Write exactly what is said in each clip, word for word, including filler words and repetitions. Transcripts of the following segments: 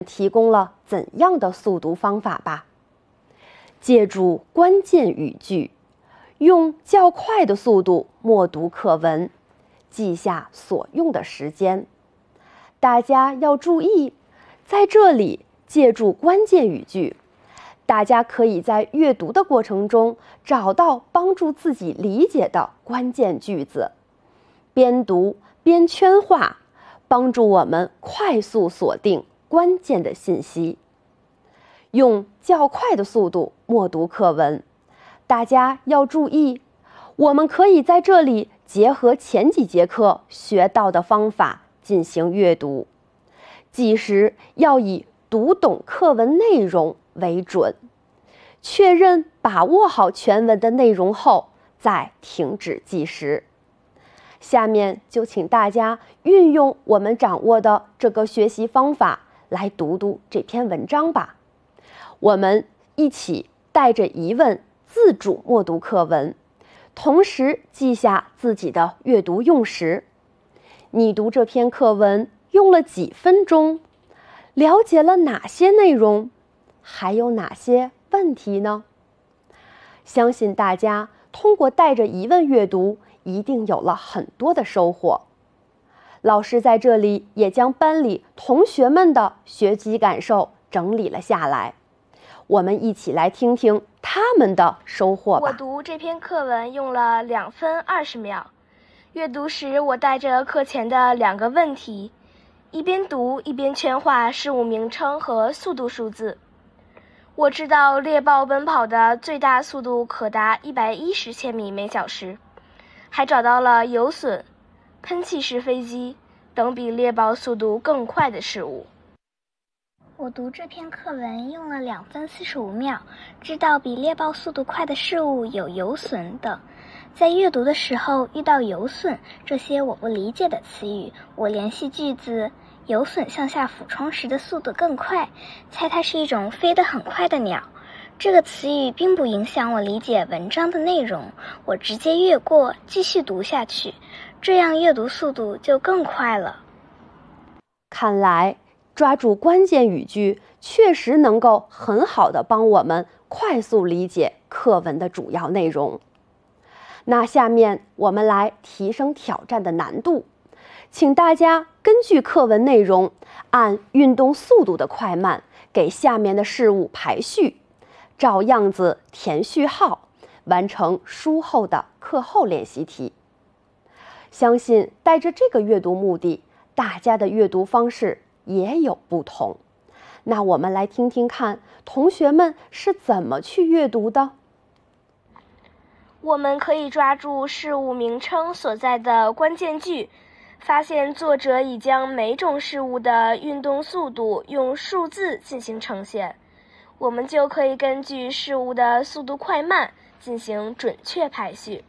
提供了怎样的速读方法吧。借助关键语句，用较快的速度默读课文，记下所用的时间。大家要注意，在这里借助关键语句，大家可以在阅读的过程中找到帮助自己理解的关键句子，边读边圈画，帮助我们快速锁定关键的信息。用较快的速度默读课文，大家要注意，我们可以在这里结合前几节课学到的方法进行阅读，记时要以读懂课文内容为准，确认把握好全文的内容后再停止计时。下面就请大家运用我们掌握的这个学习方法来读读这篇文章吧。我们一起带着疑问自主默读课文，同时记下自己的阅读用时。你读这篇课文用了几分钟？了解了哪些内容？还有哪些问题呢？相信大家通过带着疑问阅读，一定有了很多的收获。老师在这里也将班里同学们的学习感受整理了下来，我们一起来听听他们的收获吧。 我读这篇课文用了两分二十秒。阅读时，我带着课前的两个问题，一边读一边圈画事物名称和速度数字。我知道猎豹奔跑的最大速度可达一百一十千米每小时，还找到了游隼、喷气式飞机等比猎豹速度更快的事物。 我读这篇课文用了两分四十五秒，知道比猎豹速度快的事物有游隼等。在阅读的时候遇到游隼这些我不理解的词语，我联系句子，游隼向下俯冲时的速度更快，猜它是一种飞得很快的鸟。这个词语并不影响我理解文章的内容，我直接越过，继续读下去，这样阅读速度就更快了。 看来抓住关键语句确实能够很好的帮我们快速理解课文的主要内容。那下面我们来提升挑战的难度，请大家根据课文内容，按运动速度的快慢给下面的事物排序，照样子填序号，完成书后的课后练习题。相信带着这个阅读目的，大家的阅读方式也有不同。那我们来听听看，同学们是怎么去阅读的。 我们可以抓住事物名称所在的关键句，发现作者已将每种事物的运动速度用数字进行呈现，我们就可以根据事物的速度快慢进行准确排序。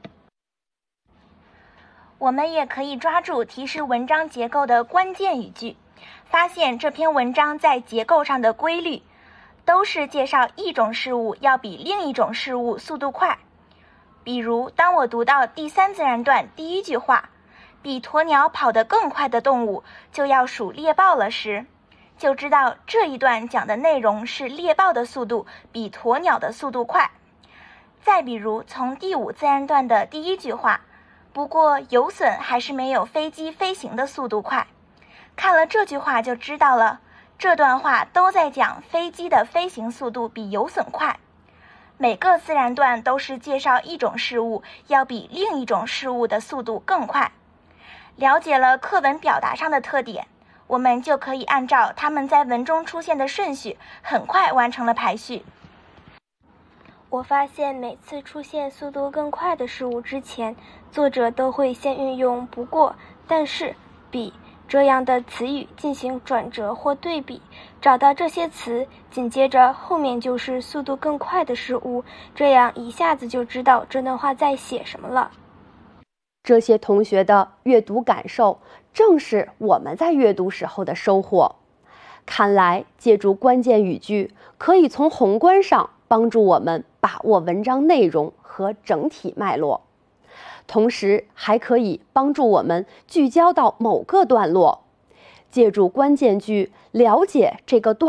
我们也可以抓住提示文章结构的关键语句，发现这篇文章在结构上的规律，都是介绍一种事物要比另一种事物速度快。比如，当我读到第三自然段第一句话，比鸵鸟跑得更快的动物就要数猎豹了时，就知道这一段讲的内容是猎豹的速度比鸵鸟的速度快。再比如，从第五自然段的第一句话，不过游隼还是没有飞机飞行的速度快。看了这句话就知道了，这段话都在讲飞机的飞行速度比游隼快。每个自然段都是介绍一种事物要比另一种事物的速度更快。了解了课文表达上的特点，我们就可以按照它们在文中出现的顺序，很快完成了排序。 我发现每次出现速度更快的事物之前，作者都会先运用不过、但是、比这样的词语进行转折或对比，找到这些词，紧接着后面就是速度更快的事物，这样一下子就知道这段话在写什么了。 这些同学的阅读感受，正是我们在阅读时候的收获。看来借助关键语句，可以从宏观上帮助我们把握文章内容和整体脉络，同时还可以帮助我们聚焦到某个段落，借助关键句了解这个段